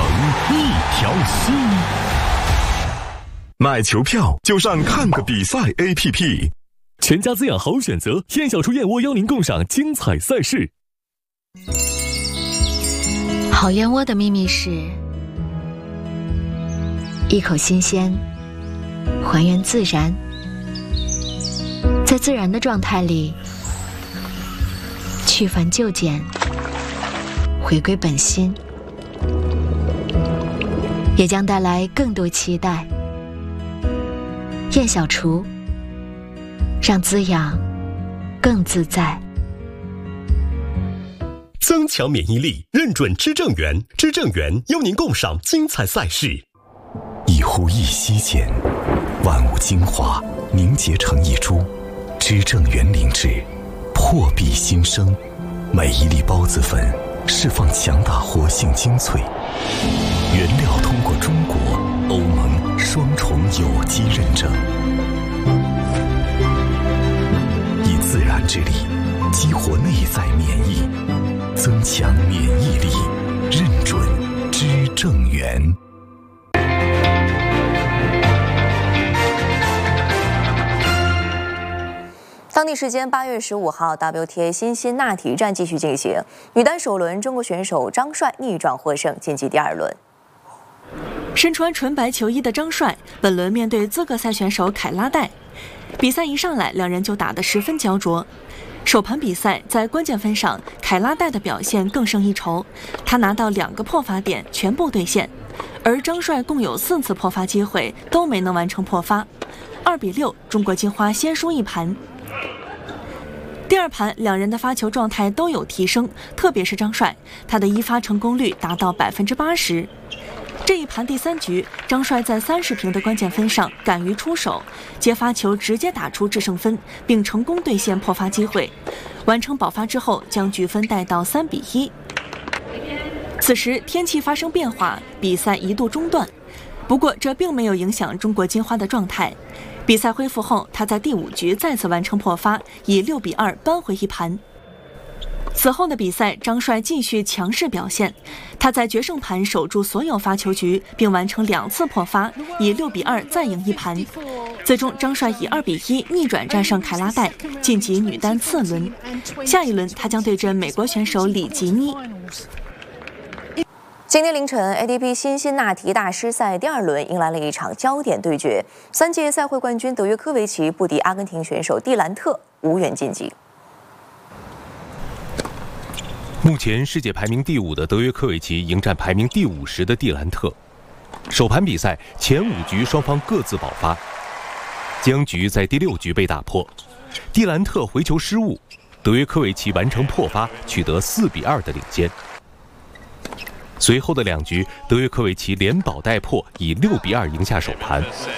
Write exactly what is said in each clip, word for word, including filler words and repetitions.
一条心。买球票就上看个比赛 A P P。 全家滋养好选择，燕小厨燕窝邀您共赏精彩赛事。 好燕窝的秘密是一口新鲜，还原自然，在自然的状态里去繁就简，回归本心，也将带来更多期待。燕小厨，让滋养更自在。 增强免疫力，认准知正源，知正源邀您共赏精彩赛事。 一呼一吸间，万物精华凝结成一株，知正源灵芝，破壁新生。每一粒孢子粉释放强大活性精粹，原料通过中国、欧盟双重有机认证，以自然之力激活内在免疫，增强免疫力，认准知正源。 当地时间八月十五号 ，W T A 辛辛那提站继续进行，女单首轮中国选手张帅逆转获胜，晋级第二轮。 身穿纯白球衣的张帅，本轮面对资格赛选手凯拉戴，比赛一上来，两人就打得十分焦灼。首盘比赛在关键分上，凯拉戴的表现更胜一筹，他拿到两个破发点全部兑现，而张帅共有四次破发机会都没能完成破发，二比六，中国金花先输一盘。第二盘，两人的发球状态都有提升，特别是张帅，他的一发成功率达到百分之八十。这一盘第三局，张帅在三十平的关键分上敢于出手，接发球直接打出制胜分，并成功兑现破发机会，完成保发之后将局分带到三比一。此时天气发生变化，比赛一度中断，不过这并没有影响中国金花的状态。比赛恢复后，他在第五局再次完成破发，以六比二扳回一盘。此后的比赛，张帅继续强势表现，他在决胜盘守住所有发球局，并完成两次破发，以六比二再赢一盘。最终，张帅以二比一逆转战胜凯拉戴，晋级女单次轮。下一轮，他将对阵美国选手里吉妮。 今天凌晨 ，A T P 辛辛那提大师赛第二轮迎来了一场焦点对决，三届赛会冠军德约科维奇不敌阿根廷选手蒂兰特，无缘晋级。 目前世界排名第五的德约科维奇迎战排名第五十的蒂兰特。首盘比赛前五局双方各自保发，僵局在第六局被打破，蒂兰特回球失误，德约科维奇完成破发，取得四比二的领先。随后的两局，德约科维奇连保带破，以六比二赢下首盘。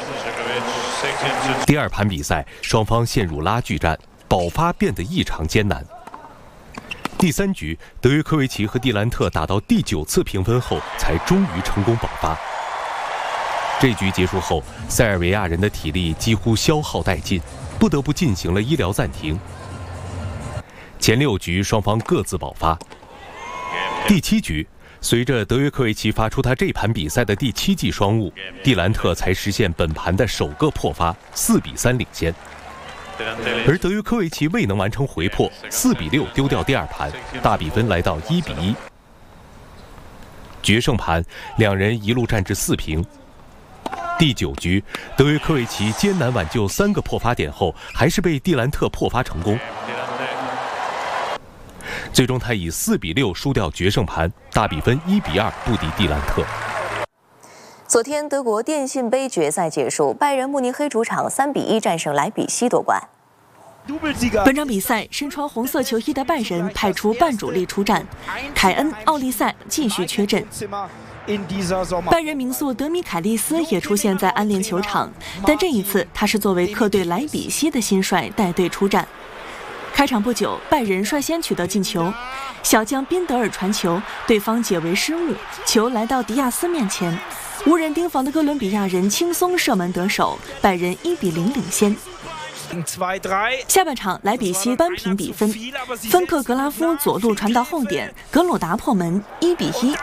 第二盘比赛，双方陷入拉锯战，保发变得异常艰难。第三局，德约科维奇和蒂兰特打到第九次平分后，才终于成功保发。这局结束后，塞尔维亚人的体力几乎消耗殆尽，不得不进行了医疗暂停。前六局双方各自保发。第七局，随着德约科维奇发出他这盘比赛的第七记双误，蒂兰特才实现本盘的首个破发，四比三领先。而德约科维奇未能完成回破，四比六丢掉第二盘，大比分来到一比一。决胜盘，两人一路战至四平。第九局，德约科维奇艰难挽救三个破发点后，还是被蒂兰特破发成功。最终他以四比六输掉决胜盘，大比分一比二不敌蒂兰特。 昨天德国电信杯决赛结束，拜仁慕尼黑主场三比一战胜莱比锡夺冠。 本场比赛，身穿红色球衣的拜仁派出半主力出战，凯恩、奥利塞继续缺阵。拜仁名宿德米凯利斯也出现在安联球场，但这一次他是作为客队莱比锡的新帅带队出战。开场不久，拜仁率先取得进球，小将宾德尔传球，对方解围失误，球来到迪亚斯面前，无人盯防的哥伦比亚人轻松射门得手，拜仁一比零领先。下半场，莱比锡扳平比分，芬克格拉夫左路传到后点，格鲁达破门，一比一。